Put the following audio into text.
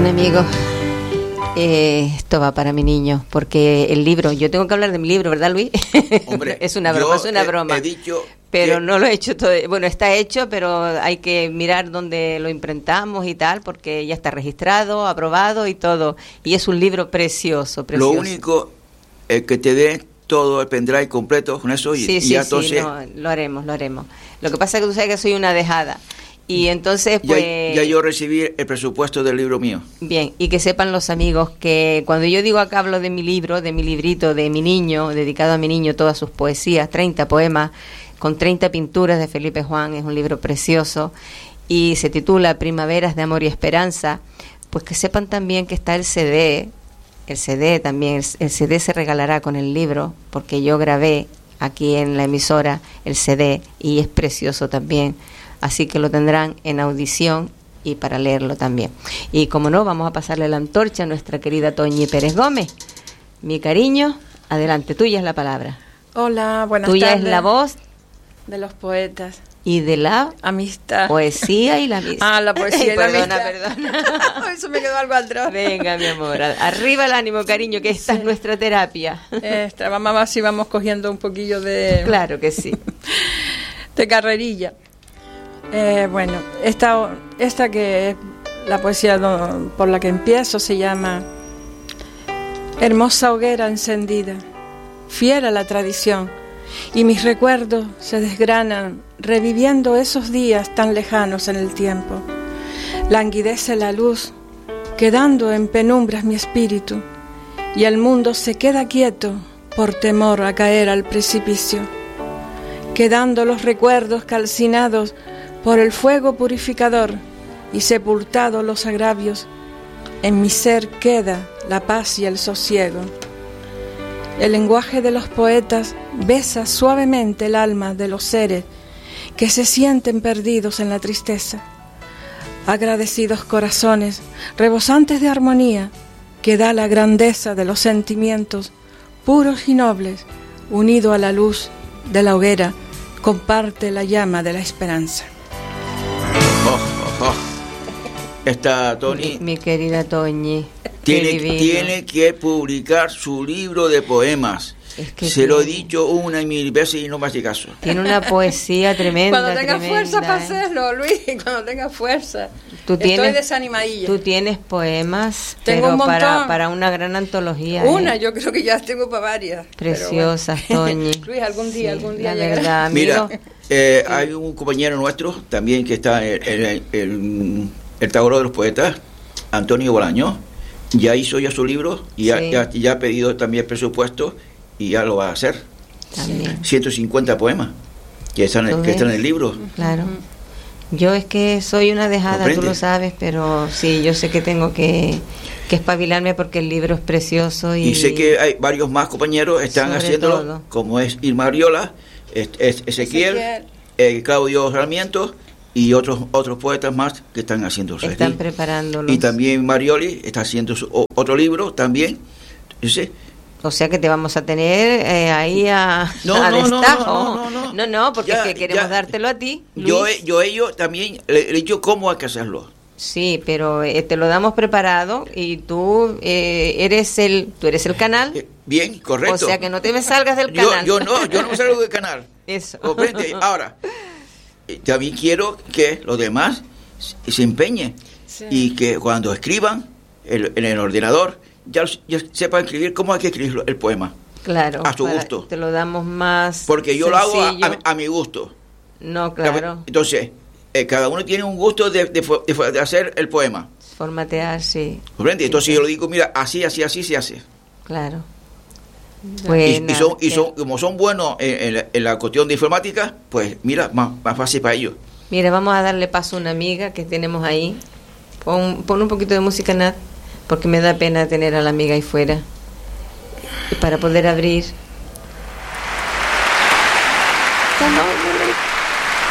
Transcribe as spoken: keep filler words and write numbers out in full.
Bueno, amigos, eh, esto va para mi niño, porque el libro, yo tengo que hablar de mi libro, ¿verdad, Luis? Hombre, es una broma, es una he, broma. He dicho pero que... no lo he hecho todo, bueno, está hecho, pero hay que mirar dónde lo imprentamos y tal, porque ya está registrado, aprobado y todo, y es un libro precioso, precioso. Lo único es que te dé todo el pendrive completo con eso y, sí, y sí, ya sí, entonces... no, lo haremos, lo haremos. Lo que pasa es que tú sabes que soy una dejada. Y entonces, pues... Ya, ya yo recibí el presupuesto del libro mío. Bien, y que sepan los amigos que cuando yo digo acá hablo de mi libro, de mi librito, de mi niño, dedicado a mi niño, todas sus poesías, treinta poemas, con treinta pinturas de Felipe Juan, es un libro precioso, y se titula Primaveras de Amor y Esperanza, pues que sepan también que está el C D, el C D también, el C D se regalará con el libro, porque yo grabé aquí en la emisora el C D, y es precioso también. Así que lo tendrán en audición y para leerlo también. Y como no, vamos a pasarle la antorcha a nuestra querida Toñi Pérez Gómez. Mi cariño, adelante, tuya es la palabra. Hola, buenas tuya tardes. Tuya es la voz de los poetas. Y de la amistad. Poesía y la amistad. Ah, la poesía y la perdona, amistad. Perdona, Eso me quedó algo atrás. Venga, mi amor, arriba el ánimo, cariño, que esta sí. es nuestra terapia. Esta, vamos a ver si vamos cogiendo un poquillo de... Claro que sí. De carrerilla. Eh, bueno, esta, esta que es la poesía do, por la que empiezo se llama Hermosa hoguera encendida, fiera la tradición, y mis recuerdos se desgranan reviviendo esos días tan lejanos en el tiempo. Languidece la luz, quedando en penumbras mi espíritu, y el mundo se queda quieto por temor a caer al precipicio, quedando los recuerdos calcinados por el fuego purificador y sepultados los agravios, en mi ser queda la paz y el sosiego. El lenguaje de los poetas besa suavemente el alma de los seres que se sienten perdidos en la tristeza. Agradecidos corazones, rebosantes de armonía, que da la grandeza de los sentimientos puros y nobles, unido a la luz de la hoguera, comparte la llama de la esperanza. Oh, oh, oh. Esta Tony, mi, mi querida Toñi, tiene, tiene que publicar su libro de poemas. Es que se tiene, lo he dicho una y mil veces y no me hace caso. Tiene una poesía tremenda. Cuando tenga tremenda, fuerza para ¿eh? hacerlo, Luis, cuando tenga fuerza. ¿Tú Estoy tienes, desanimadilla. Tú tienes poemas, tengo pero un montón. Para, para una gran antología. Una, ¿eh? yo creo que ya tengo para varias. Preciosas, bueno. Toñi. Luis, algún día, sí, algún día. La verdad, amigo. Mira, eh, sí. Hay un compañero nuestro también que está en el, el, el, el Tauro de los Poetas, Antonio Bolaño. Ya hizo ya su libro y sí. ya, ya, ya ha pedido también el presupuesto y ya lo va a hacer. También. ciento cincuenta poemas que están, que están en el libro. Claro. Yo es que soy una dejada, ¿comprende? Tú lo sabes, pero sí, yo sé que tengo que, que espabilarme porque el libro es precioso. Y, y sé que hay varios más compañeros están haciéndolo, todo. Como es Irma Ariola, es, es Ezequiel, Ezequiel. Eh, Claudio Sarmiento y otros otros poetas más que están haciendo. Están preparándolo. Y también Marioli está haciendo su, o, otro libro también. ¿Sí? O sea que te vamos a tener eh, ahí a, no, a no, destajo. No, no, no, no, no, no porque ya, es que queremos ya, dártelo a ti, Luis. Yo, yo ellos también le he dicho cómo hay que hacerlo. Sí, pero eh, te lo damos preparado y tú eh, eres el tú eres el canal. Eh, bien, correcto. O sea que no te me salgas del yo, canal. Yo no, yo no me salgo del canal. Eso. ¿Comprende? Ahora, también quiero que los demás se empeñen sí. y que cuando escriban el, en el ordenador ya, ya sepan escribir cómo hay que escribir el poema. Claro. A su gusto. Te lo damos más porque yo sencillo. lo hago a, a, a mi gusto. No, claro. Entonces, eh, cada uno tiene un gusto de, de, de, de hacer el poema. Formatear, sí. ¿Comprende? Entonces sí. Yo lo digo, mira, así, así, así se hace. Claro. Buena, y, y, son, y son, como son buenos en, en, la, en la cuestión de informática, pues mira, más, más fácil para ellos. Mira, vamos a darle paso a una amiga que tenemos ahí. Pon, pon un poquito de música, Nat, porque me da pena tener a la amiga ahí fuera. Y para poder abrir